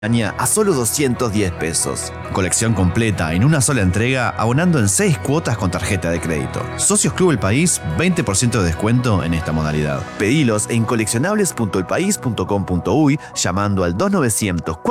a solo 210 pesos. Colección completa en una sola entrega, abonando en 6 cuotas con tarjeta de crédito. Socios Club El País, 20% de descuento en esta modalidad. Pedilos en coleccionables.elpaís.com.uy llamando al 2900